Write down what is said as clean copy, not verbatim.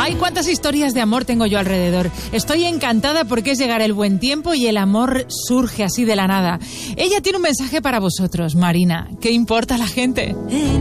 Ay, cuántas historias de amor tengo yo alrededor. Estoy encantada porque es llegar el buen tiempo y el amor surge así de la nada. Ella tiene un mensaje para vosotros, Marina. ¿Qué importa la gente?